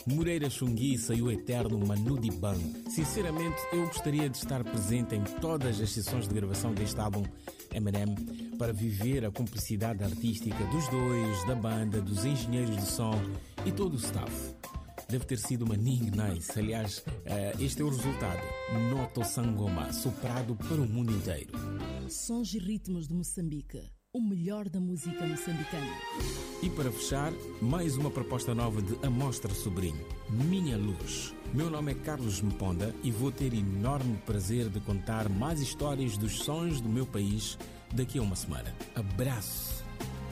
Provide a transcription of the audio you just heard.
Moreira Xungui saiu o eterno Manu Dibango. Sinceramente, eu gostaria de estar presente em todas as sessões de gravação deste álbum Eminem para viver a cumplicidade artística dos dois, da banda, dos engenheiros de som e todo o staff. Deve ter sido uma Ning Nice. Aliás, este é o resultado. Noto Sangoma, soprado para o mundo inteiro. Sons e ritmos de Moçambique. O melhor da música moçambicana. E para fechar, mais uma proposta nova de Amostra Sobrinho, Minha Luz. Meu nome é Carlos Mponda e vou ter enorme prazer de contar mais histórias dos sons do meu país daqui a uma semana. Abraço!